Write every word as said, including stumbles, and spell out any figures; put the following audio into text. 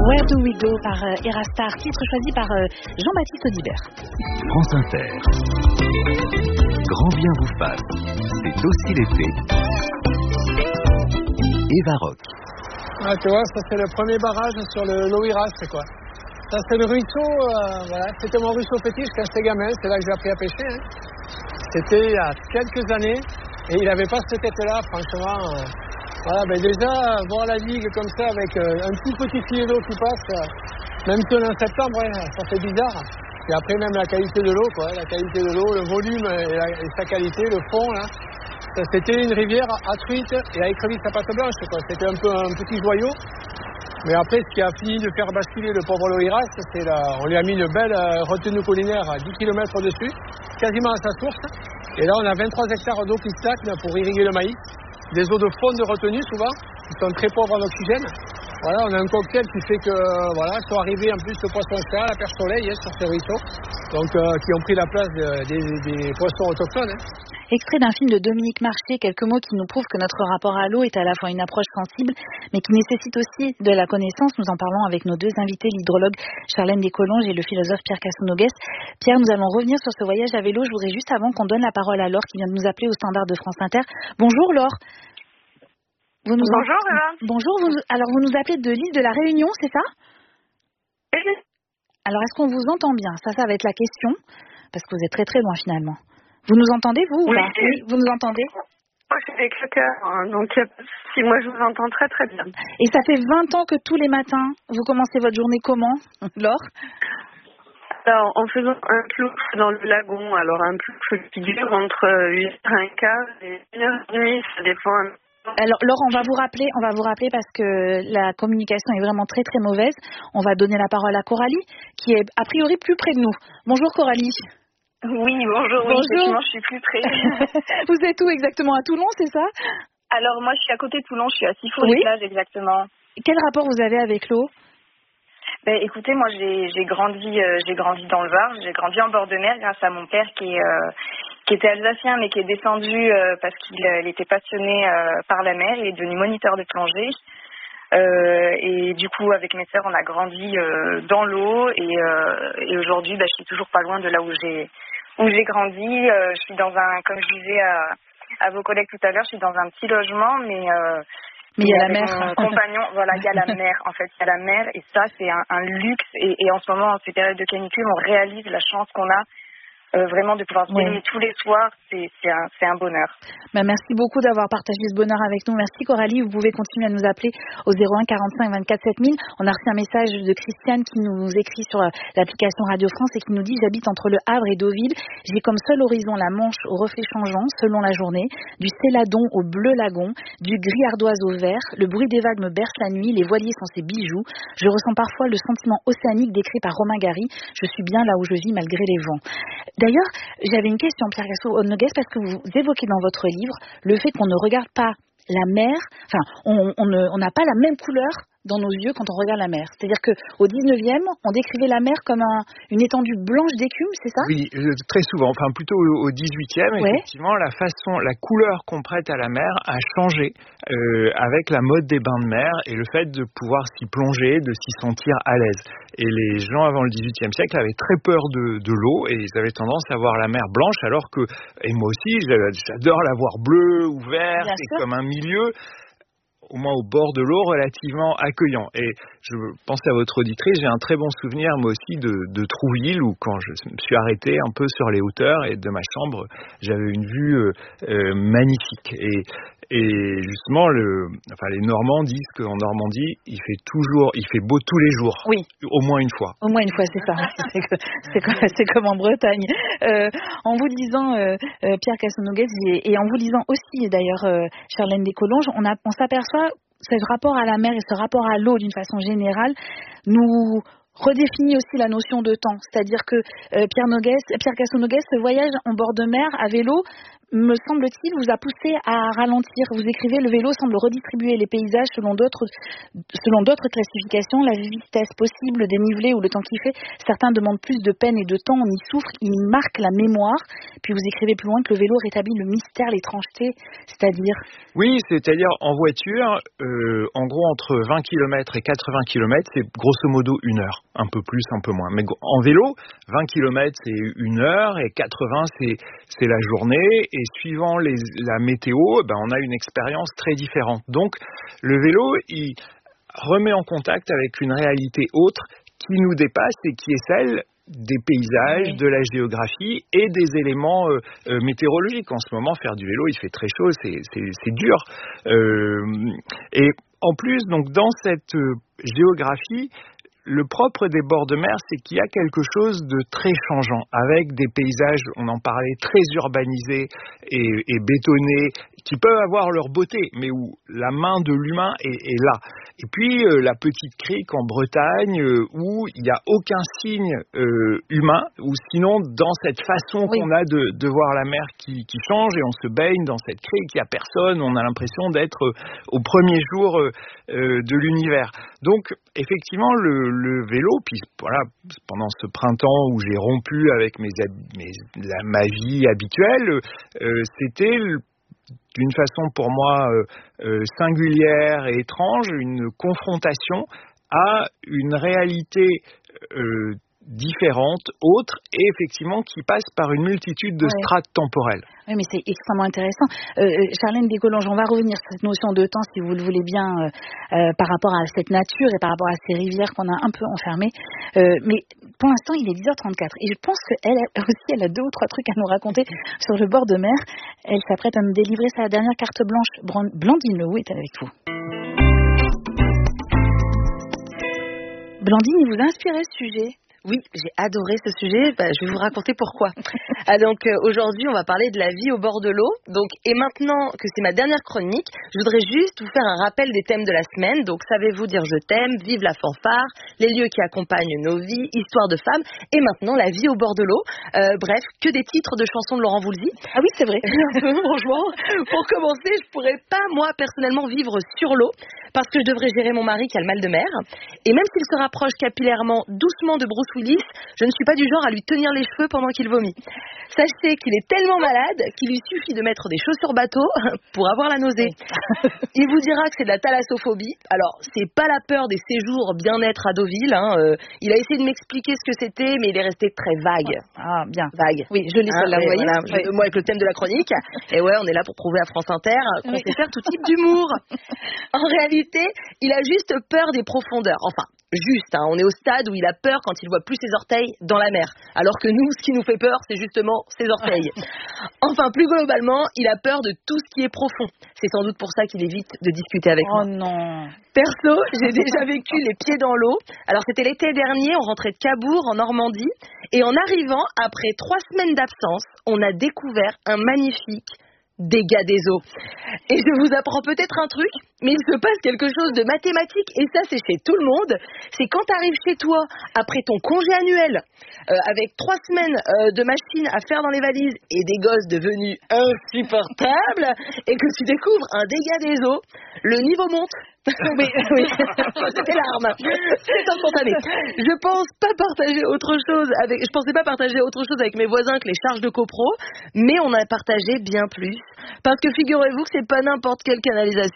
Where Do We Go par euh, Erastar, titre choisi par euh, Jean-Baptiste Audibert. France Inter. Grand bien vous fasse. C'est aussi l'été. Eva Rock. Ah, tu vois, ça c'est le premier barrage sur le Loiras, c'est quoi. Ça c'est le ruisseau, euh, voilà. C'était mon ruisseau fétiche quand j'étais gamin, c'est là que j'ai appris à pêcher. Hein. C'était il y a quelques années et il n'avait pas cette tête-là, franchement. Euh, voilà, ben déjà, voir la digue comme ça avec euh, un tout petit filet d'eau qui passe, euh, même si on est en septembre, hein, ça fait bizarre. Et après même la qualité de l'eau, quoi, la qualité de l'eau, le volume et, la, et sa qualité, le fond, là. Ça, c'était une rivière à truite et à écrevisse à pâte blanche, quoi. C'était un peu un petit joyau. Mais après, ce qui a fini de faire basculer le pauvre Loiras, c'est la, on lui a mis une belle euh, retenue collinaire à dix kilomètres au-dessus, quasiment à sa source. Et là, on a vingt-trois hectares d'eau qui stagnent pour irriguer le maïs. Des eaux de fond de retenue, souvent, qui sont très pauvres en oxygène. Voilà, on a un cocktail qui fait que, voilà, sont arrivés en plus le poisson-chat, la perche soleil, hein, sur ce ruisseau. Donc, euh, qui ont pris la place de, des, des poissons autochtones. Hein. Extrait d'un film de Dominique Marché, quelques mots qui nous prouvent que notre rapport à l'eau est à la fois une approche sensible, mais qui nécessite aussi de la connaissance. Nous en parlons avec nos deux invités, l'hydrologue Charlène Descolonges et le philosophe Pierre Cassonogues. Pierre, nous allons revenir sur ce voyage à vélo. Je voudrais juste avant qu'on donne la parole à Laure qui vient de nous appeler au standard de France Inter. Bonjour Laure. Vous nous Bonjour en... Eva. Bonjour, vous... alors vous nous appelez de l'île de la Réunion, c'est ça? Oui. Alors est-ce qu'on vous entend bien? Ça, ça va être la question, parce que vous êtes très très loin finalement. Vous nous entendez, vous, ou oui, pas? Oui, vous nous entendez? Moi, je suis avec le cœur, hein, donc si moi je vous entends très très bien. Et ça fait vingt ans que tous les matins, vous commencez votre journée comment, Laure? Alors, en faisant un plouf dans le lagon, alors un plouf qui dure entre huit heures un quart et une heure et demie, ça dépend. Alors Laure, on va vous rappeler, on va vous rappeler parce que la communication est vraiment très très mauvaise. On va donner la parole à Coralie, qui est a priori plus près de nous. Bonjour Coralie. Oui, bonjour, bonjour. Oui, effectivement, je suis plus près. Vous êtes où exactement? À Toulon, c'est ça? Alors moi, je suis à côté de Toulon, je suis à Sifour-les-Plages, oui. Exactement. Quel rapport vous avez avec l'eau? Ben, écoutez, moi, j'ai, j'ai grandi, euh, j'ai grandi dans le Var, j'ai grandi en bord de mer grâce à mon père qui est, euh, qui était alsacien, mais qui est descendu euh, parce qu'il euh, il était passionné euh, par la mer. Il est devenu moniteur de plongée. Euh, et du coup, avec mes sœurs, on a grandi euh, dans l'eau. Et, euh, et aujourd'hui, ben, je suis toujours pas loin de là où j'ai où j'ai grandi. Euh, je suis dans un, comme je disais à, à vos collègues tout à l'heure, je suis dans un petit logement, mais euh, mais il y a la avec mer. Mon compagnon, voilà, il y a la mer. En fait, il y a la mer, et ça, c'est un, un luxe. Et, et en ce moment, en ces périodes de canicule, on réalise la chance qu'on a. Euh, vraiment de pouvoir se baigner oui. tous les soirs, c'est, c'est, un, c'est un bonheur. Ben, merci beaucoup d'avoir partagé ce bonheur avec nous. Merci Coralie, vous pouvez continuer à nous appeler au zéro un quarante-cinq vingt-quatre sept mille. On a reçu un message de Christiane qui nous écrit sur l'application Radio France et qui nous dit: j'habite entre le Havre et Deauville. J'ai comme seul horizon la Manche au reflet changeant selon la journée, du Céladon au bleu lagon, du gris ardoise au vert. Le bruit des vagues me berce la nuit, les voiliers sont ses bijoux. Je ressens parfois le sentiment océanique décrit par Romain Gary. Je suis bien là où je vis malgré les vents. D'ailleurs, j'avais une question, Pierre Cassonogues, parce que vous évoquez dans votre livre le fait qu'on ne regarde pas la mer, enfin, on, on, ne, on n'a pas la même couleur dans nos yeux quand on regarde la mer. C'est-à-dire qu'au dix-neuvième, on décrivait la mer comme un, une étendue blanche d'écume, c'est ça? Oui, très souvent. Enfin, plutôt au dix-huitième, ouais. Effectivement, la façon, la couleur qu'on prête à la mer a changé euh, avec la mode des bains de mer et le fait de pouvoir s'y plonger, de s'y sentir à l'aise. Et les gens avant le dix-huitième siècle avaient très peur de, de l'eau et ils avaient tendance à voir la mer blanche, alors que, et moi aussi, j'adore la voir bleue ou verte, et comme un milieu, au moins au bord de l'eau, relativement accueillant. Et je pense à votre auditrice, j'ai un très bon souvenir, moi aussi, de, de Trouville, où quand je me suis arrêté un peu sur les hauteurs et de ma chambre, j'avais une vue euh, euh, magnifique. Et, et justement, le, enfin, les Normands disent qu'en Normandie, il fait toujours, il fait beau tous les jours. Oui. Au moins une fois. Au moins une fois, c'est ça. c'est, que, c'est, comme, c'est comme en Bretagne. Euh, en vous lisant, euh, euh, Pierre Cassonogues, et, et en vous lisant aussi, d'ailleurs, euh, Charlène Descolonges, on, a, on s'aperçoit ce rapport à la mer et ce rapport à l'eau, d'une façon générale, nous redéfinit aussi la notion de temps. C'est-à-dire que euh, Pierre, Nogues, Pierre Cassonogues, ce voyage en bord de mer à vélo, me semble-t-il, vous a poussé à ralentir. Vous écrivez, le vélo semble redistribuer les paysages selon d'autres, selon d'autres classifications, la vitesse possible, le dénivelé ou le temps qu'il fait. Certains demandent plus de peine et de temps, on y souffre, il marque la mémoire. Puis vous écrivez plus loin que le vélo rétablit le mystère, l'étrangeté, c'est-à-dire... Oui, c'est-à-dire en voiture, euh, en gros entre vingt kilomètres et quatre-vingts kilomètres, c'est grosso modo une heure, un peu plus, un peu moins. Mais en vélo, vingt kilomètres c'est une heure et quatre-vingts c'est, c'est la journée. Et suivant les, la météo, ben, on a une expérience très différente. Donc le vélo, il remet en contact avec une réalité autre qui nous dépasse et qui est celle des paysages, oui. de la géographie et des éléments euh, euh, météorologiques. En ce moment, faire du vélo, il fait très chaud, c'est, c'est, c'est dur. Euh, et en plus, donc dans cette euh, géographie, le propre des bords de mer, c'est qu'il y a quelque chose de très changeant, avec des paysages, on en parlait, très urbanisés et, et bétonnés, qui peuvent avoir leur beauté, mais où la main de l'humain est, est là. Et puis euh, la petite crique en Bretagne, euh, où il n'y a aucun signe euh, humain, ou sinon dans cette façon oui. qu'on a de, de voir la mer qui, qui change, et on se baigne dans cette crique, il n'y a personne, on a l'impression d'être euh, au premier jour euh, euh, de l'univers. Donc effectivement, le, le vélo, puis voilà, pendant ce printemps où j'ai rompu avec mes, mes, la, ma vie habituelle, euh, c'était d'une façon pour moi euh, euh, singulière et étrange, une confrontation à une réalité euh, différente, autre, et effectivement qui passe par une multitude de ouais. strates temporelles. Oui, mais c'est extrêmement intéressant. Euh, Charlène Descollanges, on va revenir sur cette notion de temps, si vous le voulez bien, euh, euh, par rapport à cette nature et par rapport à ces rivières qu'on a un peu enfermées. Euh, mais pour l'instant, il est dix heures trente-quatre. Et je pense qu'elle aussi, elle a deux ou trois trucs à nous raconter sur le bord de mer. Elle s'apprête à nous délivrer sa dernière carte blanche. Blandine Lehoux est avec vous. Blandine, il vous a inspiré ce sujet ? Oui, j'ai adoré ce sujet. Bah, je vais vous raconter pourquoi. Ah, donc euh, aujourd'hui, on va parler de la vie au bord de l'eau. Donc, et maintenant que c'est ma dernière chronique, je voudrais juste vous faire un rappel des thèmes de la semaine. Donc, savez-vous dire je t'aime, vive la fanfare, les lieux qui accompagnent nos vies, histoire de femmes, et maintenant la vie au bord de l'eau. Euh, bref, que des titres de chansons de Laurent Voulzy. Ah oui, c'est vrai. Franchement, pour commencer, je pourrais pas moi personnellement vivre sur l'eau parce que je devrais gérer mon mari qui a le mal de mer. Et même s'il se rapproche capillairement doucement de Bruce Willis, je ne suis pas du genre à lui tenir les cheveux pendant qu'il vomit. Sachez qu'il est tellement malade qu'il lui suffit de mettre des chaussures bateau pour avoir la nausée. Il vous dira que c'est de la thalassophobie. Alors, c'est pas la peur des séjours bien-être à Deauville. Hein. Euh, il a essayé de m'expliquer ce que c'était, mais il est resté très vague. Ah, bien. Vague. Oui, je l'ai celle-là, hein, vous voyez. Voilà, je, moi, avec le thème de la chronique. Et ouais, on est là pour prouver à France Inter qu'on oui. sait faire tout type d'humour. En réalité, il a juste peur des profondeurs. Enfin, juste, hein, on est au stade où il a peur quand il voit plus ses orteils dans la mer. Alors que nous, ce qui nous fait peur, c'est justement ses orteils. Enfin, plus globalement, il a peur de tout ce qui est profond. C'est sans doute pour ça qu'il évite de discuter avec oh moi. Oh non. Perso, j'ai déjà vécu les pieds dans l'eau. Alors, c'était l'été dernier, on rentrait de Cabourg, en Normandie. Et en arrivant, après trois semaines d'absence, on a découvert un magnifique dégâts des eaux. Et je vous apprends peut-être un truc, mais il se passe quelque chose de mathématique, et ça c'est chez tout le monde. C'est quand tu arrives chez toi, après ton congé annuel, euh, avec trois semaines euh, de machine à faire dans les valises, et des gosses devenus insupportables, et que tu découvres un dégât des eaux, le niveau monte. oui, oui. C'était l'arme. C'est instantané. Je pense pas partager autre chose avec, je pensais pas partager autre chose avec mes voisins que les charges de copro, mais on a partagé bien plus. Parce que figurez-vous que c'est pas n'importe quelle canalisation